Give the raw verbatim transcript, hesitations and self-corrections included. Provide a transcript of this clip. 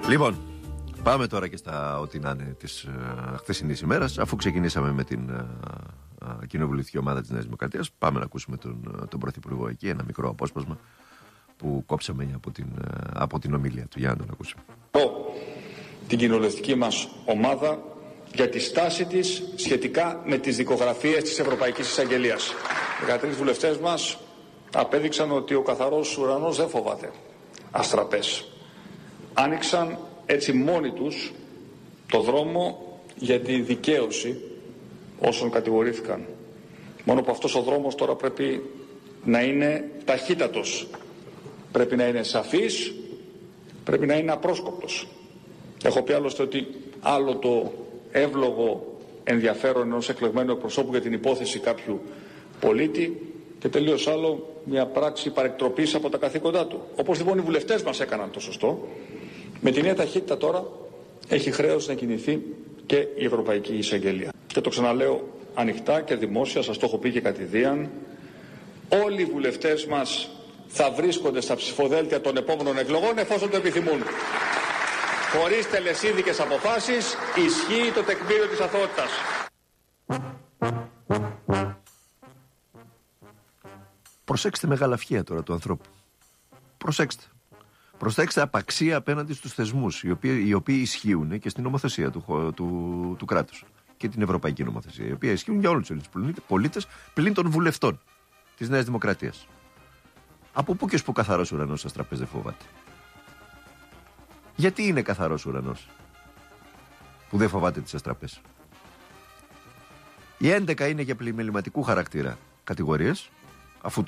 Λοιπόν, πάμε τώρα και στα ό,τι να είναι της uh, χθεσινής ημέρας. Αφού ξεκινήσαμε με την uh, uh, κοινοβουλευτική ομάδα της Νέας Δημοκρατίας, πάμε να ακούσουμε τον, uh, τον Πρωθυπουργό εκεί, ένα μικρό απόσπασμα που κόψαμε από την, uh, από την ομιλία του. Για να τον ακούσουμε. Την κοινοβουλευτική μας ομάδα για τη στάση της σχετικά με τις δικογραφίες της Ευρωπαϊκής Εισαγγελίας. Οι δεκατρείς βουλευτές μας απέδειξαν ότι ο καθαρός ουρανός δεν φοβάται αστραπές. Άνοιξαν έτσι μόνοι τους το δρόμο για τη δικαίωση όσων κατηγορήθηκαν. Μόνο που αυτός ο δρόμος τώρα πρέπει να είναι ταχύτατος. Πρέπει να είναι σαφής, πρέπει να είναι απρόσκοπτος. Έχω πει άλλωστε ότι άλλο το εύλογο ενδιαφέρον ενός εκλεγμένου εκπροσώπου για την υπόθεση κάποιου πολίτη και τελείως άλλο μια πράξη παρεκτροπής από τα καθήκοντά του. Όπως λοιπόν οι βουλευτές μας έκαναν το σωστό, με τη νέα ταχύτητα τώρα έχει χρέος να κινηθεί και η Ευρωπαϊκή Εισαγγελία. Και το ξαναλέω ανοιχτά και δημόσια, σας το έχω πει και κατηδίαν, όλοι οι βουλευτές μας θα βρίσκονται στα ψηφοδέλτια των επόμενων εκλογών εφόσον το επιθυμούν. Χωρίς τελεσίδικες αποφάσεις ισχύει το τεκμήριο της αθωότητας. Προσέξτε μεγάλα ευχεία τώρα του ανθρώπου. Προσέξτε. Προσέξτε απαξία απέναντι στους θεσμούς, οι οποίοι, οι οποίοι ισχύουν και στην νομοθεσία του, του, του κράτους και την ευρωπαϊκή νομοθεσία, οι οποίοι ισχύουν για όλους τους πολίτες πλην των βουλευτών της Νέας Δημοκρατίας. Από πού και ως πού καθαρός ουρανός αστραπές δεν φοβάται? Γιατί είναι καθαρός ουρανός που δεν φοβάται τις αστραπές? Οι έντεκα είναι για πλημεληματικού χαρακτήρα κατηγορίες, αφού